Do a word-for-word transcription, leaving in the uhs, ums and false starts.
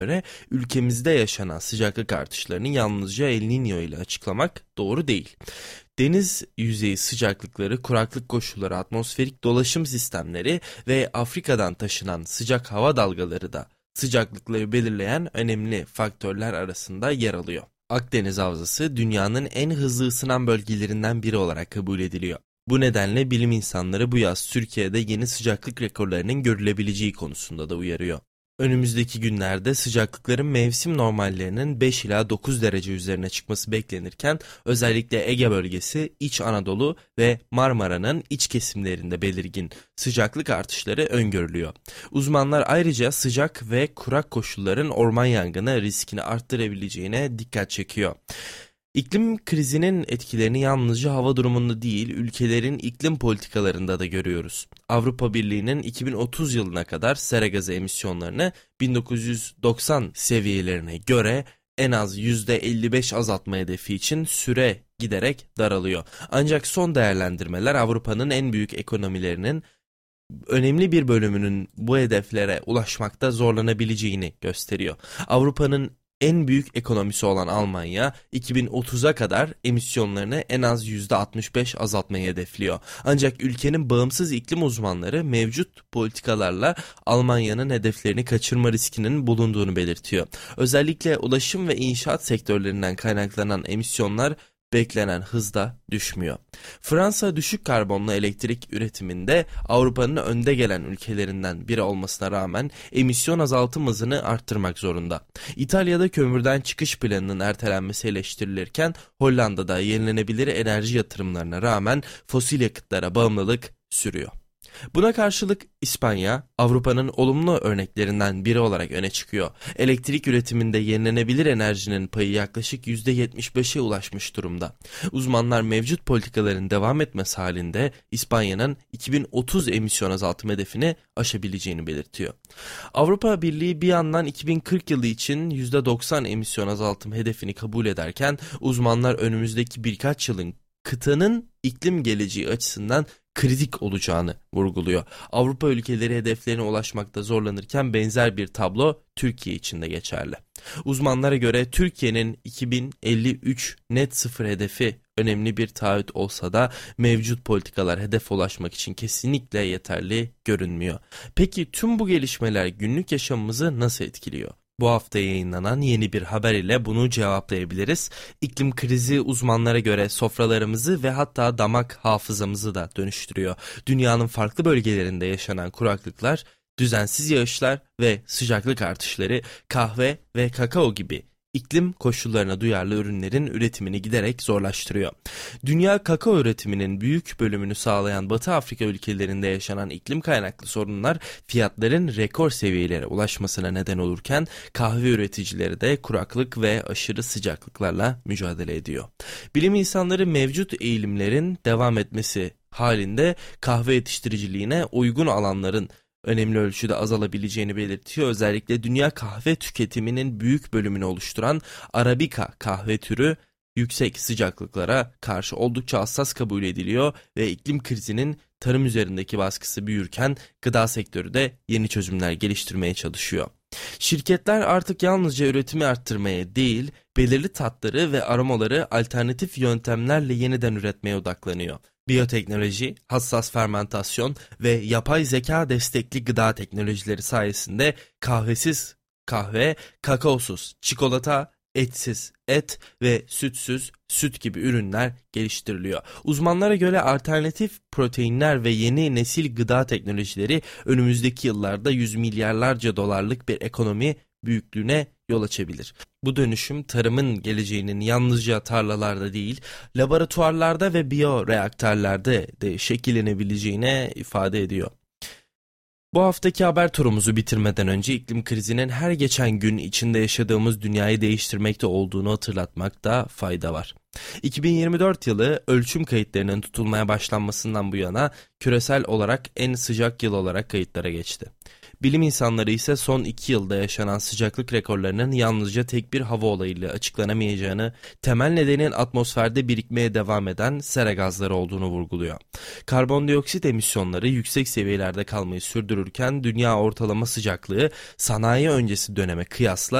göre ülkemizde yaşanan sıcaklık artışlarını yalnızca El Niño ile açıklamak doğru değil. Deniz yüzeyi sıcaklıkları, kuraklık koşulları, atmosferik dolaşım sistemleri ve Afrika'dan taşınan sıcak hava dalgaları da sıcaklıkları belirleyen önemli faktörler arasında yer alıyor. Akdeniz Havzası dünyanın en hızlı ısınan bölgelerinden biri olarak kabul ediliyor. Bu nedenle bilim insanları bu yaz Türkiye'de yeni sıcaklık rekorlarının görülebileceği konusunda da uyarıyor. Önümüzdeki günlerde sıcaklıkların mevsim normallerinin beş ila dokuz derece üzerine çıkması beklenirken özellikle Ege bölgesi, İç Anadolu ve Marmara'nın iç kesimlerinde belirgin sıcaklık artışları öngörülüyor. Uzmanlar ayrıca sıcak ve kurak koşulların orman yangını riskini arttırabileceğine dikkat çekiyor. İklim krizinin etkilerini yalnızca hava durumunda değil, ülkelerin iklim politikalarında da görüyoruz. Avrupa Birliği'nin iki bin otuz yılına kadar sera gazı emisyonlarını bin dokuz yüz doksan seviyelerine göre en az yüzde elli beş azaltma hedefi için süre giderek daralıyor. Ancak son değerlendirmeler Avrupa'nın en büyük ekonomilerinin önemli bir bölümünün bu hedeflere ulaşmakta zorlanabileceğini gösteriyor. Avrupa'nın en büyük ekonomisi olan Almanya iki bin otuza kadar emisyonlarını en az yüzde altmış beş azaltmayı hedefliyor. Ancak ülkenin bağımsız iklim uzmanları mevcut politikalarla Almanya'nın hedeflerini kaçırma riskinin bulunduğunu belirtiyor. Özellikle ulaşım ve inşaat sektörlerinden kaynaklanan emisyonlar beklenen hızda düşmüyor. Fransa düşük karbonlu elektrik üretiminde Avrupa'nın önde gelen ülkelerinden biri olmasına rağmen emisyon azaltım hızını arttırmak zorunda. İtalya'da kömürden çıkış planının ertelenmesi eleştirilirken Hollanda'da yenilenebilir enerji yatırımlarına rağmen fosil yakıtlara bağımlılık sürüyor. Buna karşılık İspanya, Avrupa'nın olumlu örneklerinden biri olarak öne çıkıyor. Elektrik üretiminde yenilenebilir enerjinin payı yaklaşık yüzde yetmiş beşe ulaşmış durumda. Uzmanlar mevcut politikaların devam etmesi halinde İspanya'nın iki bin otuz emisyon azaltım hedefini aşabileceğini belirtiyor. Avrupa Birliği bir yandan iki bin kırk yılı için yüzde doksan emisyon azaltım hedefini kabul ederken uzmanlar önümüzdeki birkaç yılın kıtanın iklim geleceği açısından kritik olacağını vurguluyor. Avrupa ülkeleri hedeflerine ulaşmakta zorlanırken benzer bir tablo Türkiye için de geçerli. Uzmanlara göre Türkiye'nin iki bin elli üç net sıfır hedefi önemli bir taahhüt olsa da mevcut politikalar hedefe ulaşmak için kesinlikle yeterli görünmüyor. Peki tüm bu gelişmeler günlük yaşamımızı nasıl etkiliyor? Bu hafta yayınlanan yeni bir haber ile bunu cevaplayabiliriz. İklim krizi uzmanlara göre sofralarımızı ve hatta damak hafızamızı da dönüştürüyor. Dünyanın farklı bölgelerinde yaşanan kuraklıklar, düzensiz yağışlar ve sıcaklık artışları kahve ve kakao gibi iklim koşullarına duyarlı ürünlerin üretimini giderek zorlaştırıyor. Dünya kakao üretiminin büyük bölümünü sağlayan Batı Afrika ülkelerinde yaşanan iklim kaynaklı sorunlar fiyatların rekor seviyelere ulaşmasına neden olurken kahve üreticileri de kuraklık ve aşırı sıcaklıklarla mücadele ediyor. Bilim insanları mevcut eğilimlerin devam etmesi halinde kahve yetiştiriciliğine uygun alanların önemli ölçüde azalabileceğini belirtiyor. Özellikle dünya kahve tüketiminin büyük bölümünü oluşturan Arabica kahve türü yüksek sıcaklıklara karşı oldukça hassas kabul ediliyor ve iklim krizinin tarım üzerindeki baskısı büyürken gıda sektörü de yeni çözümler geliştirmeye çalışıyor. Şirketler artık yalnızca üretimi arttırmaya değil, belirli tatları ve aromaları alternatif yöntemlerle yeniden üretmeye odaklanıyor. Biyoteknoloji, hassas fermentasyon ve yapay zeka destekli gıda teknolojileri sayesinde kahvesiz kahve, kakaosuz çikolata, etsiz et ve sütsüz süt gibi ürünler geliştiriliyor. Uzmanlara göre alternatif proteinler ve yeni nesil gıda teknolojileri önümüzdeki yıllarda yüz milyarlarca dolarlık bir ekonomi büyüklüğüne yol açabilir. Bu dönüşüm tarımın geleceğinin yalnızca tarlalarda değil, laboratuvarlarda ve biyoreaktörlerde de şekillenebileceğine ifade ediyor. Bu haftaki haber turumuzu bitirmeden önce iklim krizinin her geçen gün içinde yaşadığımız dünyayı değiştirmekte olduğunu hatırlatmakta fayda var. iki bin yirmi dört yılı ölçüm kayıtlarının tutulmaya başlanmasından bu yana küresel olarak en sıcak yıl olarak kayıtlara geçti. Bilim insanları ise son iki yılda yaşanan sıcaklık rekorlarının yalnızca tek bir hava olayıyla açıklanamayacağını, temel nedenin atmosferde birikmeye devam eden sera gazları olduğunu vurguluyor. Karbondioksit emisyonları yüksek seviyelerde kalmayı sürdürürken dünya ortalama sıcaklığı sanayi öncesi döneme kıyasla